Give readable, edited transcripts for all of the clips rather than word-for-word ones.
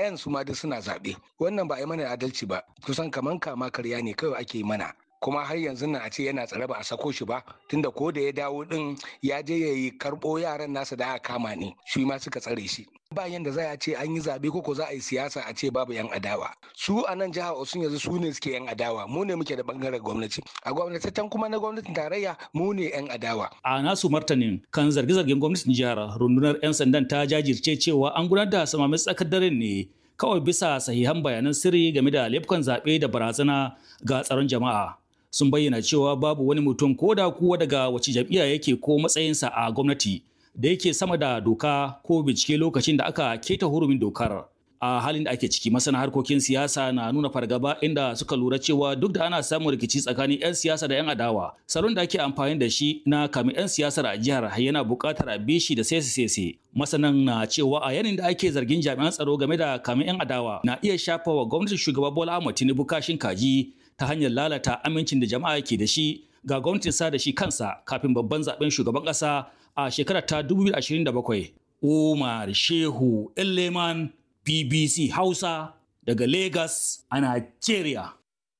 bayan su ma duk suna zaɓe. Wannan ba a yi mana adalci ba, kusan kaman kama karya ne kawai ake yi mana. Kuma har yanzu nan a ce yana tsare ba a sako shi ba, tunda ko da ya dawo din ya je ya yi karɓo yaran nasa da aka kama ne, shi ma suka tsare shi. Ba yanda za a ce an yi zaɓe ko za a yi siyasa a ce babu 'yan adawa. Su a nan jihar Osun yanzu su ne suke 'yan adawa, mu ne muke da bangaren gwamnati. A gwamnatatan kuma na gwamnatin tarayya mu ne 'yan adawa. A nasu martanin kan zarge-zargen gwamnatin jihar, rundunar 'yan sandan ta jajirce cewa an gudanar da samamin tsakar daren ne kawai bisa sahihan bayanan sirri game da laifukan zaɓe da barazana ga tsaron jama'a. Sun bayyana cewa babu wani mutum ko da kuwa daga wace jam'iyya yake ko matsayinsa a gwamnati da yake sama da doka ko bincike lokacin da aka keta hurumin dokar. A halin da ake ciki, masana harkokin siyasa na nuna fargaba inda suka lura cewa duk da ana samun rikici tsakanin 'yan siyasa da 'yan adawa, salon da ake amfani da shi na kamin 'yan siyasar a jihar yana buƙatar a bi shi da sese. Masanan na cewa a yanin da ake zargin jami'an tsaro game da kamin 'yan adawa na iya shafa wa gwamnatin shugaba Bola Ahmed Tinubu kashin kaji ta hanyar lalata amincin da jama'a ke da shi ga gwamnatin sa da shi kansa kafin babban zaben shugaban ƙasa a shekarar ta 2027. Umar Shehu Elleman, BBC Hausa daga Lagos a Nigeria.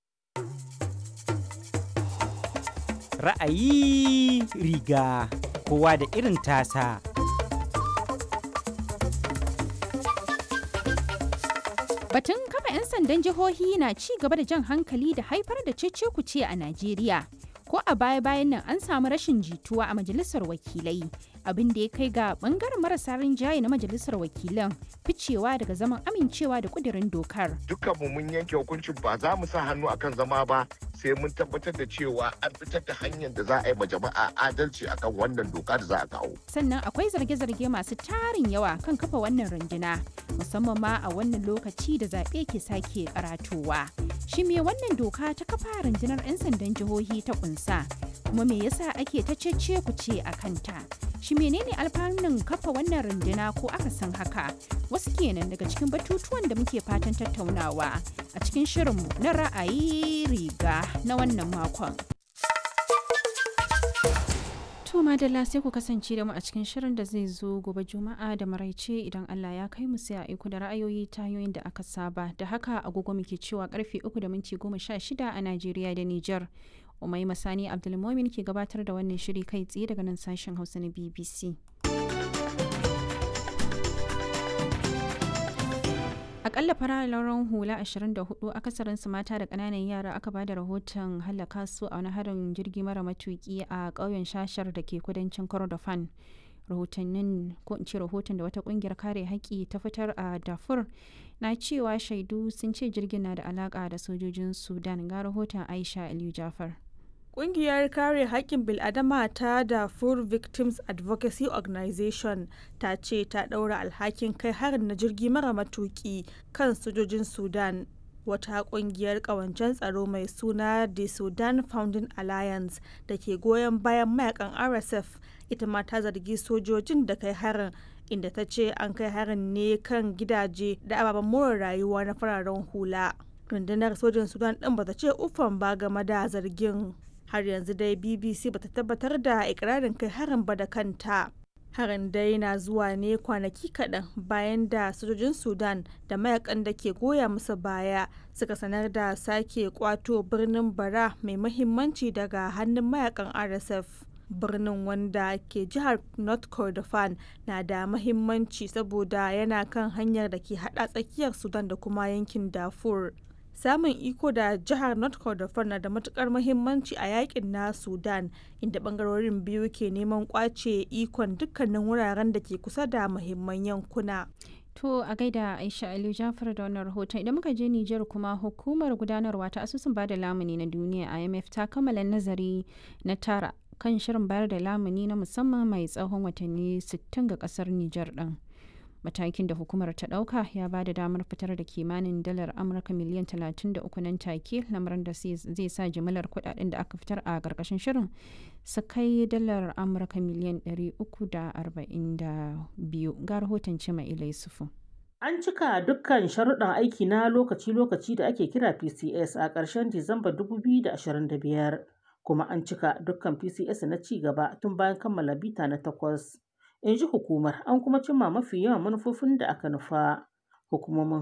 Ra'ayi riga kowa da irin tasa. Batun kafa 'yan sandan jihohi na ci gaba da jan hankali da haifar da cece-kuce a Najeriya. Ko a baya-bayan nan an samu rashin jituwa a majalisar wakilai, abin da ya kai ga bangaren marasa rinjaye na majalisar wakilan ficewa daga zaman amincewa da kudirin dokar. Dukkanmu mun yanke hukuncin ba za mu sa hannu akan zama ba sai mun tabbatar da cewa an fitar da hanyar da za a yi ma jama'a adalci akan wannan doka da za a kawo. Sannan akwai zarge-zarge masu tarin yawa kan kafa wannan runduna, musamman ma a wannan lokaci da zaɓe ke sake karatowa. Shi me wannan doka ta kafa rundunar 'yan sandan jihohi ta kunsa? Kuma me yasa ake ta cece ku ce a kanta? Shi menene alfanun kafa wannan runduna ko aka san haka? Wasu kenan daga cikin batutuwan da muke fatan tattaunawa a cikin shirinmu na ra'ayi riga na wannan makon. To madalla sai ku kasance da mu a cikin shirin da zai zo gobe Juma'a da maraice idan Allah ya kai mu sai a aiko da ra'ayoyi ta hanyoyin da aka saba. Da haka agogo muke cewa karfe 3:16 a Najeriya da Nijar. Umai Masani Abdulmumin ke gabatar da wannan shiri kai tsaye daga nan sashen Hausa na BBC. Akalla fararen hula 24 akasarinsu mata da ƙananan yara aka bada rahoton halaka su a wani harin jirgi mara matuki a ƙauyen Shashar da ke kudancin Kordofan. Rahoton da wata ƙungiyar kare haƙƙi ta fitar a Darfur na cewa shaidu sun ce jirgin na da alaƙa da sojojin Sudan. Ga rahoton Aisha Aliyu Jafar. Ƙungiyar kare haƙƙin bil'adama ta Darfur Victims Advocacy Organization ta ce ta ɗaura alhakin kai harin na jirgi mara matuƙi kan sojojin Sudan. Wata ƙungiyar ƙawancen tsaro mai suna The Sudan Founding Alliance da ke goyon bayan mayakan RSF ita ma ta zargi sojojin da kai harin, inda ta ce an kai harin ne kan gidaje da ababen more rayuwa na fararen hula. Rundunar sojin Sudan ɗin ba ta ce uffan ba game da zargin. Har yanzu dai BBC bata tabbatar da ikirarin kai harin ba da kanta. Harin dai na zuwa ne kwanaki kaɗan bayan da sojojin Sudan da mayakan da ke goya musu baya suka sanar da sake kwato birnin Bara mai mahimmanci daga hannun mayakan RSF. Birnin wanda ke jihar North Kordofan na da mahimmanci saboda yana kan hanyar da ke hada tsakiyar Sudan da kuma yankin Darfur. Samun iko da jihar North Kordofan na da matukar muhimmanci a yakin na Sudan, inda bangarorin biyu ke neman kwace ikon dukkanin wuraren da ke kusa da muhimman yankuna. To a gaida Aisha Aliyu Jafar da wannan rahoton. Idan muka je Nijar kuma hukumar gudanarwa ta asusun bada lamuni na duniya IMF ta kammala nazari na tara kan shirin bayar da lamuni na musamman mai tsawon watanni 60 ga kasar Nijar din. Matakin da hukumar ta dauka ya ba da damar fitar da kimanin dalar Amurka miliyan 33 nan take, lamarin da zai sa jimillar kudaden da aka fitar a karkashin shirin su kai dalar Amurka miliyan 342. Ga rahoton Cima Ilai Sufu. An cika dukkan sharuɗan aiki na lokaci-lokaci da ake kira PCS a ƙarshen Disamba 2025, kuma an cika dukkan PCS na ci gaba tun bayan kammala bita na 8. In ji hukumar, an kuma cimma mafi yawan manufofin da aka nufa. Hukumomin